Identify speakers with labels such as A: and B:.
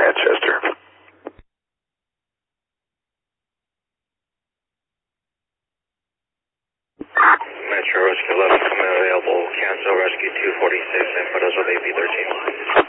A: Manchester.
B: Metro Rescue 11 coming available. Cancel Rescue 246 and put us with AP13.